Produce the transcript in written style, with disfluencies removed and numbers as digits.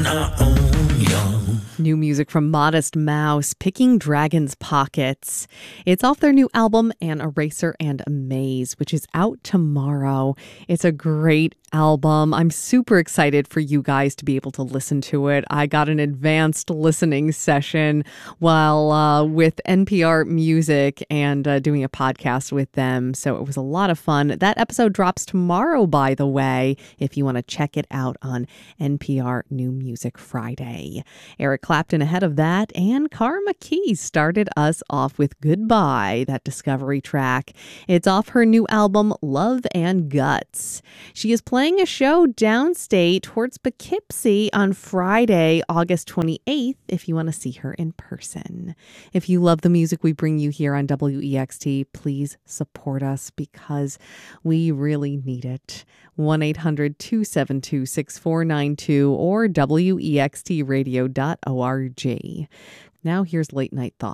our own young. New music from Modest Mouse, Picking Dragon's Pockets. It's off their new album, An Eraser and a Maze, which is out tomorrow. It's a great album. I'm super excited for you guys to be able to listen to it. I got an advanced listening session while with NPR Music and doing a podcast with them. So it was a lot of fun. That episode drops tomorrow, by the way, if you want to check it out on NPR New Music Friday. Eric Clapton ahead of that, and Karma Key started us off with Goodbye, that Discovery track. It's off her new album, Love and Guts. She is playing a show downstate towards Poughkeepsie on Friday, August 28th, if you want to see her in person. If you love the music we bring you here on WEXT, please support us because we really need it. 1-800-272-6492 or WEXTradio.org. Now here's Late Night Thoughts.